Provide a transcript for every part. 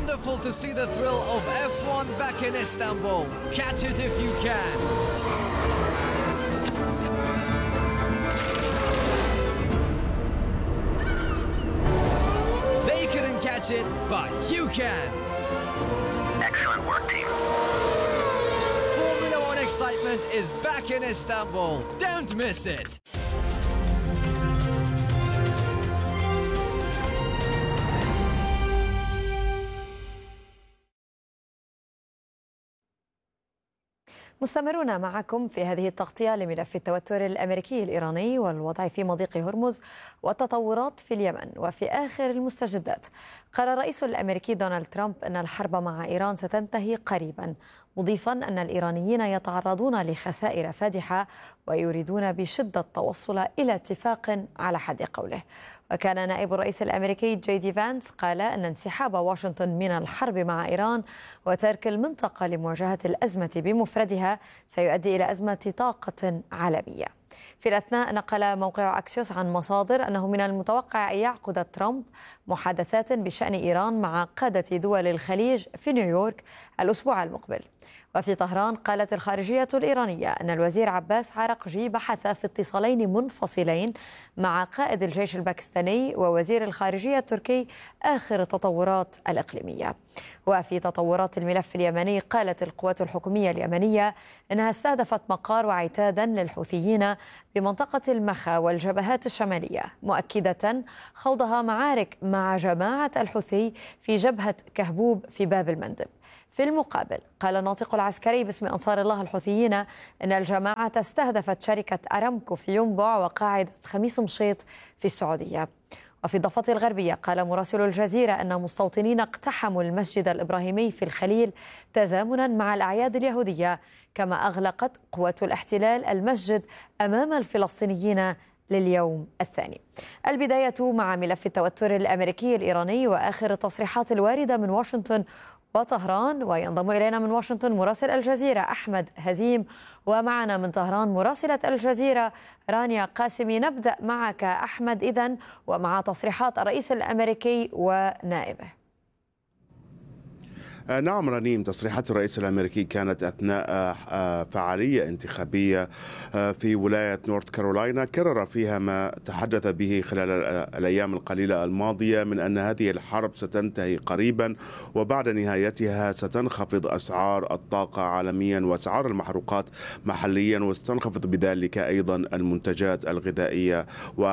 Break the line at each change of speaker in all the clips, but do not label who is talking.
wonderful to see the thrill of F1 back in Istanbul. Catch it if you can. They couldn't catch it, but you can.
Excellent work, team.
Formula One excitement is back in Istanbul. Don't miss it.
مستمرون معكم في هذه التغطية لملف التوتر الأمريكي الإيراني والوضع في مضيق هرمز والتطورات في اليمن. وفي آخر المستجدات قال الرئيس الأمريكي دونالد ترامب أن الحرب مع إيران ستنتهي قريبا، مضيفا أن الإيرانيين يتعرضون لخسائر فادحة ويريدون بشدة التوصل إلى اتفاق على حد قوله. وكان نائب الرئيس الأمريكي جي دي فانس قال أن انسحاب واشنطن من الحرب مع إيران وترك المنطقة لمواجهة الأزمة بمفردها سيؤدي إلى أزمة طاقة عالمية. في الأثناء نقل موقع أكسيوس عن مصادر أنه من المتوقع أن يعقد ترامب محادثات بشأن إيران مع قادة دول الخليج في نيويورك الأسبوع المقبل. وفي طهران قالت الخارجية الإيرانية أن الوزير عباس عراقجي بحث في اتصالين منفصلين مع قائد الجيش الباكستاني ووزير الخارجية التركي آخر التطورات الإقليمية. وفي تطورات الملف اليمني قالت القوات الحكومية اليمنية أنها استهدفت مقار وعتادا للحوثيين بمنطقة المخا والجبهات الشمالية، مؤكدة خوضها معارك مع جماعة الحوثي في جبهة كهبوب في باب المندب. في المقابل قال الناطق العسكري باسم أنصار الله الحوثيين أن الجماعة استهدفت شركة أرامكو في ينبع وقاعدة خميس مشيط في السعودية. وفي الضفة الغربية قال مراسل الجزيرة أن مستوطنين اقتحموا المسجد الإبراهيمي في الخليل تزامنا مع الأعياد اليهودية، كما أغلقت قوات الاحتلال المسجد أمام الفلسطينيين لليوم الثاني. البداية مع ملف التوتر الأمريكي الإيراني وآخر التصريحات الواردة من واشنطن وطهران. وينضم إلينا من واشنطن مراسل الجزيرة أحمد هزيم، ومعنا من طهران مراسلة الجزيرة رانيا قاسمي. نبدأ معك أحمد إذن ومع تصريحات الرئيس الأمريكي ونائبه.
نعم رنيم، تصريحات الرئيس الأمريكي كانت أثناء فعالية انتخابية في ولاية نورث كارولاينا كرر فيها ما تحدث به خلال الأيام القليلة الماضية من أن هذه الحرب ستنتهي قريبا، وبعد نهايتها ستنخفض أسعار الطاقة عالميا وأسعار المحروقات محليا، وستنخفض بذلك أيضا المنتجات الغذائية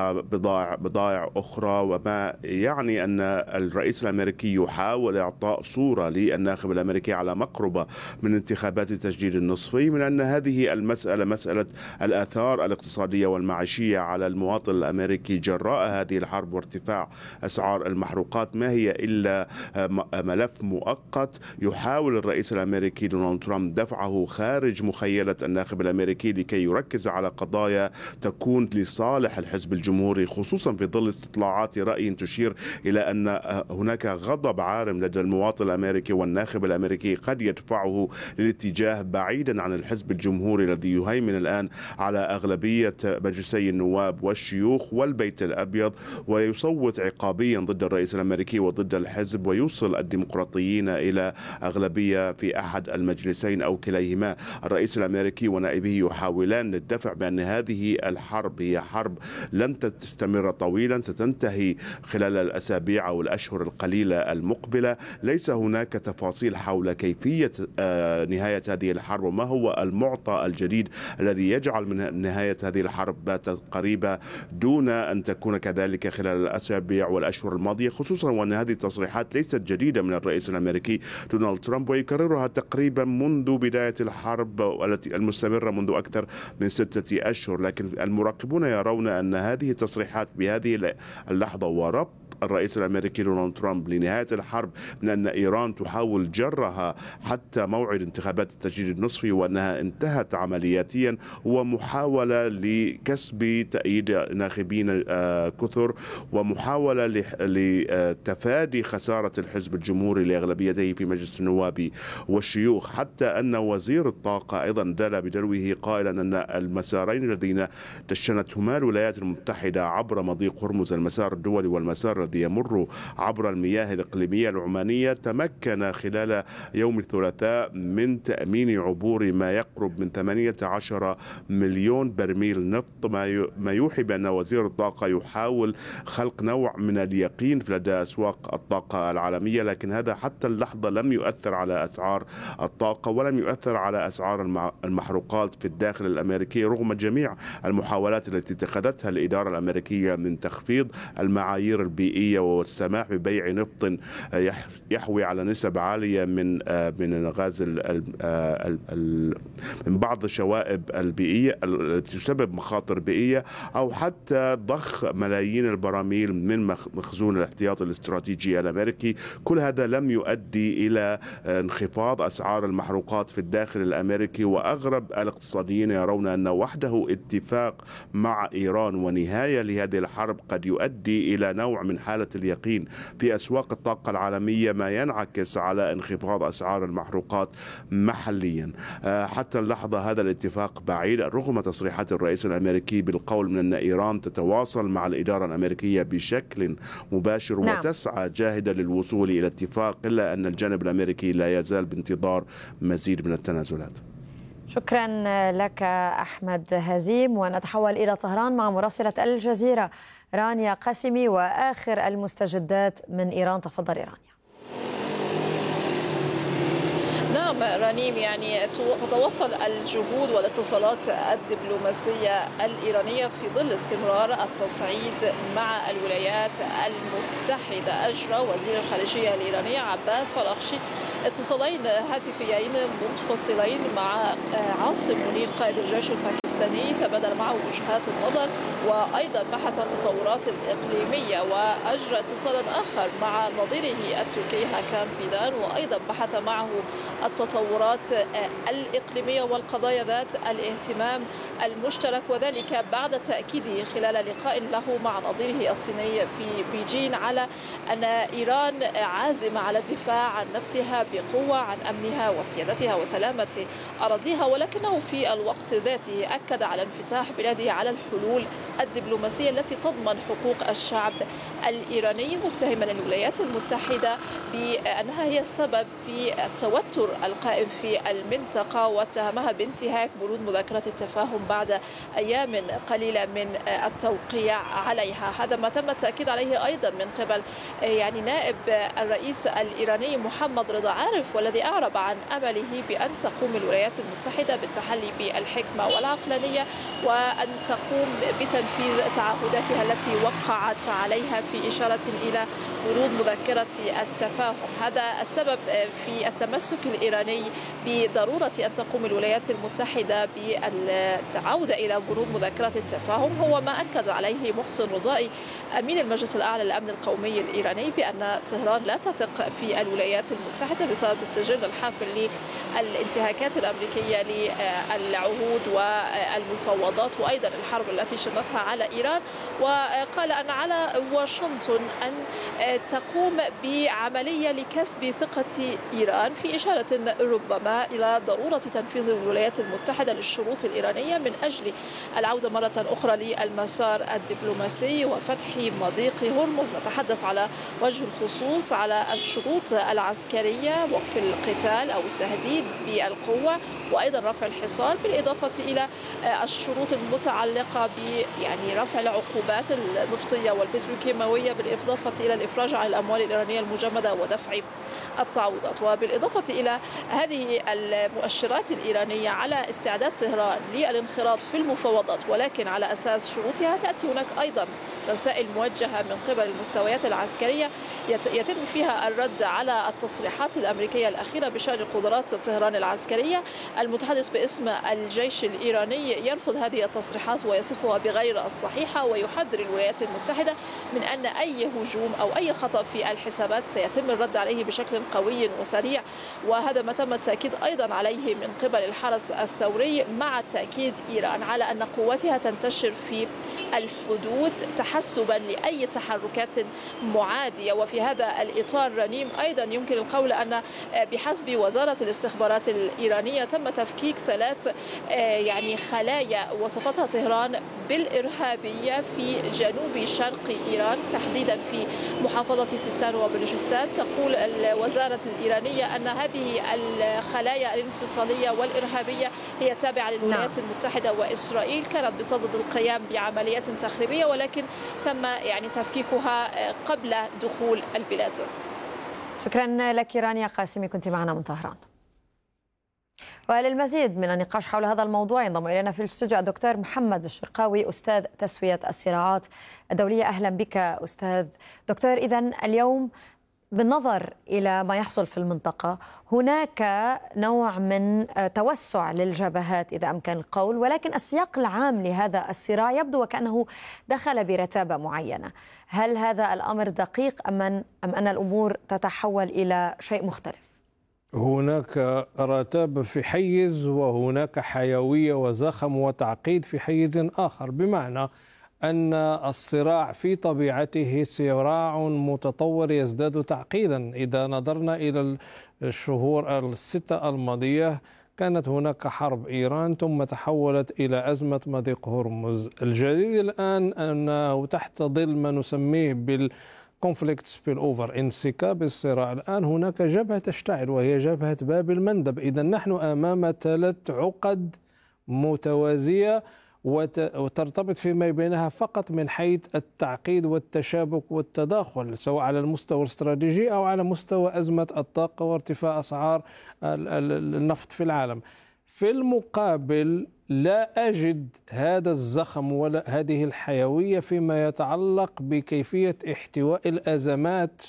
وبضائع أخرى. وما يعني أن الرئيس الأمريكي يحاول إعطاء صورة الناخب الأمريكي على مقربة من انتخابات التجديد النصفي من أن هذه المسألة مسألة الآثار الاقتصادية والمعيشية على المواطن الأمريكي جراء هذه الحرب وارتفاع أسعار المحروقات ما هي إلا ملف مؤقت يحاول الرئيس الأمريكي دونالد ترامب دفعه خارج مخيلة الناخب الأمريكي لكي يركز على قضايا تكون لصالح الحزب الجمهوري، خصوصا في ظل استطلاعات رأي تشير إلى أن هناك غضب عارم لدى المواطن الأمريكي والناخب الأمريكي قد يدفعه للاتجاه بعيدا عن الحزب الجمهوري الذي يهيمن الآن على أغلبية مجلسي النواب والشيوخ والبيت الأبيض، ويصوت عقابيا ضد الرئيس الأمريكي وضد الحزب، ويوصل الديمقراطيين إلى أغلبية في أحد المجلسين أو كليهما. الرئيس الأمريكي ونائبه يحاولان الدفع بأن هذه الحرب هي حرب لن تستمر طويلا، ستنتهي خلال الأسابيع أو الأشهر القليلة المقبلة. ليس هناك تفاصيل حول كيفية نهاية هذه الحرب وما هو المعطى الجديد الذي يجعل من نهاية هذه الحرب قريبة دون أن تكون كذلك خلال الأسابيع والأشهر الماضية، خصوصا وأن هذه التصريحات ليست جديدة من الرئيس الأمريكي دونالد ترامب ويكررها تقريبا منذ بداية الحرب التي المستمرة منذ أكثر من 6 أشهر. لكن المراقبون يرون أن هذه التصريحات بهذه اللحظة وربط الرئيس الأمريكي دونالد ترامب لنهاية الحرب من أن إيران تحاول تحاول جرها حتى موعد انتخابات التجديد النصفي، وأنها انتهت عملياتيا، ومحاولة لكسب تأييد ناخبين كثر، ومحاولة لتفادي خسارة الحزب الجمهوري لأغلبيته في مجلس النواب والشيوخ، حتى أن وزير الطاقة أيضا دل بدلوه قائلا أن المسارين الذين دشنتهما الولايات المتحدة عبر مضيق هرمز، المسار الدولي والمسار الذي يمر عبر المياه الإقليمية العمانية، تمكن خلال يوم الثلاثاء من تأمين عبور ما يقرب من 18 مليون برميل نفط، ما يوحي بأن وزير الطاقة يحاول خلق نوع من اليقين لدى أسواق الطاقة العالمية، لكن هذا حتى اللحظة لم يؤثر على أسعار الطاقة ولم يؤثر على أسعار المحروقات في الداخل الأمريكي، رغم جميع المحاولات التي اتخذتها الإدارة الأمريكية من تخفيض المعايير البيئية والسماح ببيع نفط يحوي على نسب عالية من غاز من بعض الشوائب البيئية التي تسبب مخاطر بيئية، أو حتى ضخ ملايين البراميل من مخزون الاحتياط الاستراتيجي الأمريكي. كل هذا لم يؤدي إلى انخفاض أسعار المحروقات في الداخل الأمريكي، وأغلب الاقتصاديين يرون أن وحده اتفاق مع إيران ونهاية لهذه الحرب قد يؤدي إلى نوع من حالة اليقين في أسواق الطاقة العالمية، ما ينعكس على انخفاض أسعار المحروقات محليا. حتى اللحظة هذا الاتفاق بعيد، رغم تصريحات الرئيس الأمريكي بالقول من أن إيران تتواصل مع الإدارة الأمريكية بشكل مباشر وتسعى جاهدة للوصول إلى اتفاق، إلا أن الجانب الأمريكي لا يزال بانتظار مزيد من التنازلات.
شكرا لك أحمد هزيم. ونتحول إلى طهران مع مراسلة الجزيرة رانيا قاسمي وآخر المستجدات من إيران. تفضل رانيا.
نعم رنيم، يعني تتواصل الجهود والاتصالات الدبلوماسية الإيرانية في ظل استمرار التصعيد مع الولايات المتحدة. أجرى وزير الخارجية الإيراني عباس الاغشي اتصالين هاتفيين منفصلين مع عاصم منير قائد الجيش الباكستاني، تبادل معه وجهات النظر وأيضا بحث التطورات الإقليمية، وأجرى اتصالا آخر مع نظيره التركي هاكان فيدان، وأيضا بحث معه التطورات الإقليمية والقضايا ذات الاهتمام المشترك، وذلك بعد تأكيده خلال لقاء له مع نظيره الصيني في بيجين على أن إيران عازمة على الدفاع عن نفسها بقوة، عن أمنها وسيادتها وسلامة أراضيها، ولكنه في الوقت ذاته أكد على انفتاح بلاده على الحلول الدبلوماسية التي تضمن حقوق الشعب الإيراني، متهما الولايات المتحدة بأنها هي السبب في التوتر القائم في المنطقة، واتهمها بانتهاك بنود مذكرة التفاهم بعد أيام قليلة من التوقيع عليها. هذا ما تم التأكيد عليه أيضا من قبل يعني نائب الرئيس الإيراني محمد رضا عارف، والذي أعرب عن أمله بأن تقوم الولايات المتحدة بالتحلي بالحكمة والعقلانية، وأن تقوم بتنفيذ تعهداتها التي وقعت عليها في إشارة إلى بنود مذكرة التفاهم. هذا السبب في التمسك الإيراني بضرورة أن تقوم الولايات المتحدة بالعودة إلى بنود مذكرة التفاهم، هو ما أكد عليه محسن رضائي أمين المجلس الأعلى للأمن القومي الإيراني بأن طهران لا تثق في الولايات المتحدة بسبب السجل الحافل للانتهاكات الأمريكية للعهود والمفاوضات وأيضا الحرب التي شنتها على إيران، وقال أن على واشنطن أن تقوم بعملية لكسب ثقة إيران، في إشارة ربما إلى ضرورة تنفيذ الولايات المتحدة للشروط الإيرانية من أجل العودة مرة أخرى للمسار الدبلوماسي وفتح مضيق هرمز. نتحدث على وجه الخصوص على الشروط العسكرية، وقف القتال أو التهديد بالقوة، وأيضا رفع الحصار، بالإضافة إلى الشروط المتعلقة يعني رفع العقوبات النفطية والبتروكيماوية، بالإضافة إلى الإفراج عن الأموال الإيرانية المجمدة ودفع التعويضات، وبالإضافة إلى هذه المؤشرات الإيرانية على استعداد طهران للانخراط في المفاوضات، ولكن على أساس شروطها. تأتي هناك أيضا رسائل موجهة من قبل المستويات العسكرية يتم فيها الرد على التصريحات الأمريكية الأخيرة بشأن قدرات طهران العسكرية. المتحدث باسم الجيش الإيراني يرفض هذه التصريحات ويصفها بغير الصحيحة، ويحذر الولايات المتحدة من أن أي هجوم أو أي خطأ في الحسابات سيتم الرد عليه بشكل قوي وسريع. وهذا ما تم التأكيد أيضا عليه من قبل الحرس الثوري، مع تأكيد إيران على أن قوتها تنتشر في الحدود تحسبا لأي تحركات معادية. وفي هذا الإطار رنيم أيضا يمكن القول أن بحسب وزارة الاستخبارات الإيرانية تم تفكيك 3 خلايا وصفتها طهران بالإرهابية في جنوب شرق إيران، تحديدا في محافظة سيستان وبلوشستان. تقول الوزارة الإيرانية أن هذه الخلايا الانفصالية والإرهابية هي تابعة للولايات المتحدة وإسرائيل، كانت بصدد القيام بعمليات تخريبية، ولكن تم تفكيكها قبل دخول البلاد.
شكرا لك رانيا قاسمي، كنت معنا من طهران. وللمزيد من النقاش حول هذا الموضوع ينضم إلينا في الاستوديو الدكتور محمد الشرقاوي، أستاذ تسوية الصراعات الدولية. أهلا بك أستاذ دكتور. إذن اليوم بالنظر إلى ما يحصل في المنطقة هناك نوع من توسع للجبهات إذا أمكن القول، ولكن السياق العام لهذا الصراع يبدو وكأنه دخل برتابة معينة. هل هذا الأمر دقيق أم أن الأمور تتحول إلى شيء مختلف؟
هناك رتابة في حيز، وهناك حيوية وزخم وتعقيد في حيز آخر، بمعنى أن الصراع في طبيعته صراع متطور يزداد تعقيدا. إذا نظرنا إلى الشهور 6 الماضية كانت هناك حرب إيران ثم تحولت إلى أزمة مضيق هرمز. الجديد الآن أنه تحت ظل ما نسميه بالكونفليكت سبيل أوفر، انسكاب الصراع، الآن هناك جبهة تشتعل وهي جبهة باب المندب. إذا نحن أمام 3 عقد متوازية وترتبط فيما بينها فقط من حيث التعقيد والتشابك والتداخل، سواء على المستوى الاستراتيجي أو على مستوى أزمة الطاقة وارتفاع أسعار النفط في العالم. في المقابل لا أجد هذا الزخم ولا هذه الحيوية فيما يتعلق بكيفية احتواء الأزمات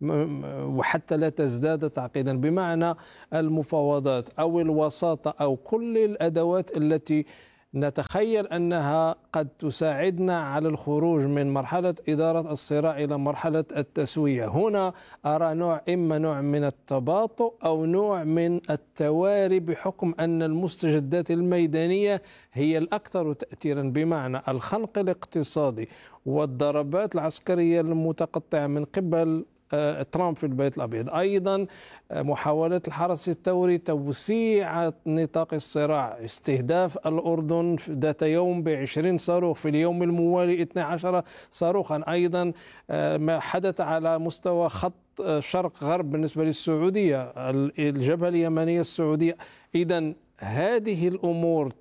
وحتى لا تزداد تعقيدا، بمعنى المفاوضات أو الوساطة أو كل الأدوات التي نتخيل أنها قد تساعدنا على الخروج من مرحلة إدارة الصراع إلى مرحلة التسوية. هنا أرى إما نوع من التباطؤ أو نوع من التواري، بحكم أن المستجدات الميدانية هي الأكثر تأثيرا، بمعنى الخنق الاقتصادي والضربات العسكرية المتقطعة من قبل ترامب في البيت الأبيض، أيضا محاولة الحرس الثوري توسيع نطاق الصراع، استهداف الأردن ذات يوم ب20 صاروخ، في اليوم الموالي 12 صاروخا، أيضا ما حدث على مستوى خط شرق غرب بالنسبة للسعودية، الجبهة اليمنية السعودية. إذا هذه الأمور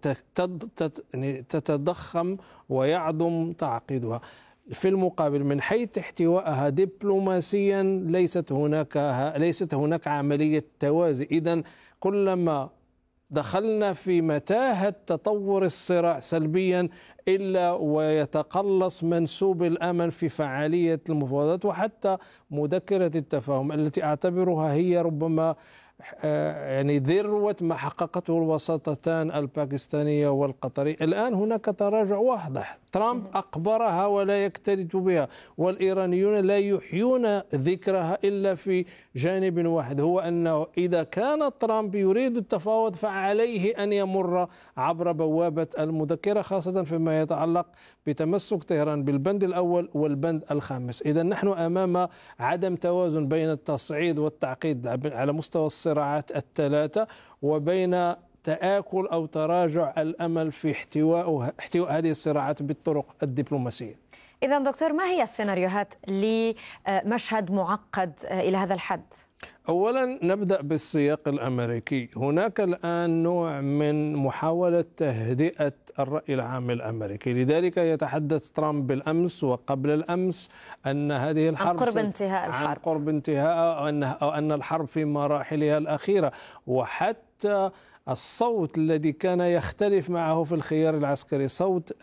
تتضخم ويعظم تعقيدها. في المقابل من حيث احتوائها دبلوماسيا ليست هناك عملية توازي. إذن كلما دخلنا في متاهة تطور الصراع سلبيا إلا ويتقلص منسوب الأمل في فعالية المفاوضات، وحتى مذكرة التفاهم التي أعتبرها هي ربما ذروة ما حققته الوساطتان الباكستانية والقطرية. الآن هناك تراجع واضح، ترامب أقبرها ولا يكترث بها، والإيرانيون لا يحيون ذكرها إلا في جانب واحد، هو أنه إذا كان ترامب يريد التفاوض فعليه أن يمر عبر بوابة المذكرة، خاصة فيما يتعلق بتمسك طهران بالبند الأول والبند الخامس. إذا نحن أمام عدم توازن بين التصعيد والتعقيد على مستوى الصراعات الثلاثة، وبين تآكل أو تراجع الأمل في احتواء هذه الصراعات بالطرق الدبلوماسية.
إذن دكتور، ما هي السيناريوهات لمشهد معقد إلى هذا الحد؟
أولا نبدأ بالسياق الأمريكي. هناك الآن نوع من محاولة تهدئة الرأي العام الأمريكي، لذلك يتحدث ترامب بالأمس وقبل الأمس أن هذه الحرب
عن قرب انتهاء الحرب،
عن قرب انتهاء، أو أن الحرب في مراحلها الأخيرة. وحتى الصوت الذي كان يختلف معه في الخيار العسكري، صوت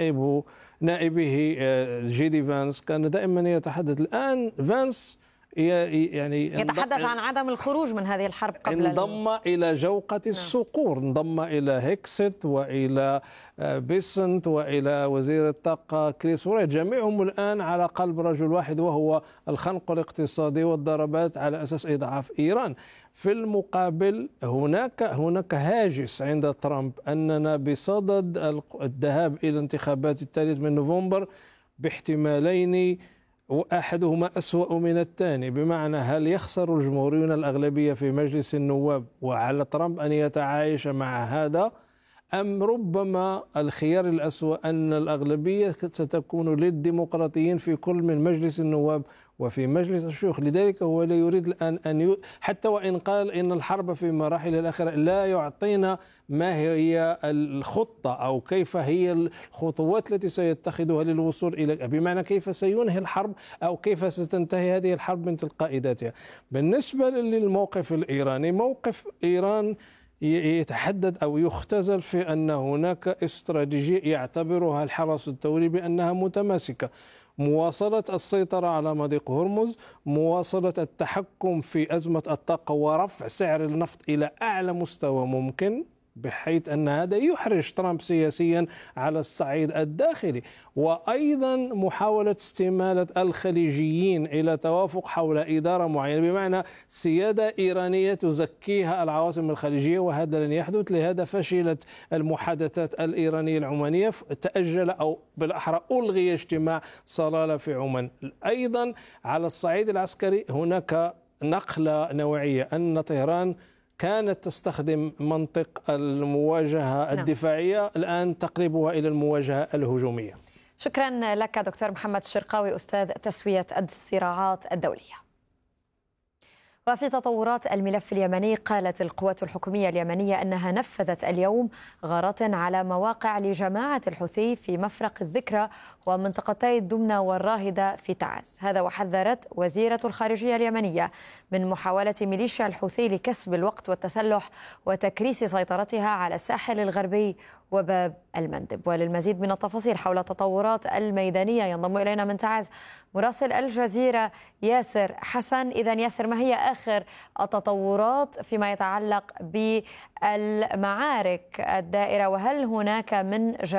نائبه جيدي فانس، كان دائما يتحدث. الآن فانس يعني
يتحدث عن عدم الخروج من هذه الحرب قبل
انضم إلى جوقة الصقور، انضم إلى هيكست وإلى بيسنت وإلى وزير الطاقة كريس ورايت، جميعهم الآن على قلب رجل واحد، وهو الخنق الاقتصادي والضربات على أساس إضعاف إيران. في المقابل هناك هاجس عند ترامب أننا بصدد الذهاب إلى انتخابات 3 نوفمبر باحتمالين، وأحدهما أسوأ من الثاني، بمعنى هل يخسر الجمهوريون الأغلبية في مجلس النواب وعلى ترامب أن يتعايش مع هذا، أم ربما الخيار الأسوأ أن الأغلبية ستكون للديمقراطيين في كل من مجلس النواب وفي مجلس الشيوخ. لذلك هو لا يريد الآن أن حتى وإن قال إن الحرب في مراحل الأخيرة لا يعطينا ما هي الخطة أو كيف هي الخطوات التي سيتخذها للوصول إلى، بمعنى كيف سينهي الحرب أو كيف ستنتهي هذه الحرب من تلقاء ذاتها. بالنسبة للموقف الإيراني، موقف إيران يتحدد أو يختزل في أن هناك استراتيجية يعتبرها الحرس الثوري بأنها متماسكة: مواصلة السيطرة على مضيق هرمز، مواصلة التحكم في أزمة الطاقة ورفع سعر النفط إلى أعلى مستوى ممكن، بحيث أن هذا يحرج ترامب سياسيا على الصعيد الداخلي، وأيضا محاولة استمالة الخليجيين إلى توافق حول إدارة معينة، بمعنى سيادة إيرانية تزكيها العواصم الخليجية، وهذا لن يحدث. لهذا فشلت المحادثات الإيرانية العمانية، تأجل أو بالأحرى ألغي اجتماع صلالة في عمان. أيضا على الصعيد العسكري هناك نقلة نوعية، أن طهران كانت تستخدم منطق المواجهة الدفاعية، الآن تقلبها إلى المواجهة الهجومية.
شكرا لك دكتور محمد الشرقاوي، أستاذ تسوية الصراعات الدولية. وفي تطورات الملف اليمني، قالت القوات الحكومية اليمنية أنها نفذت اليوم غارات على مواقع لجماعة الحوثي في مفرق الذكرى ومنطقتي الدمنة والراهدة في تعز. هذا وحذرت وزيرة الخارجية اليمنية من محاولة ميليشيا الحوثي لكسب الوقت والتسلح وتكريس سيطرتها على الساحل الغربي وباب المندب. وللمزيد من التفاصيل حول التطورات الميدانية ينضم إلينا من تعز مراسل الجزيرة ياسر حسن. إذن ياسر، ما هي آخر التطورات فيما يتعلق بالمعارك الدائرة، وهل هناك من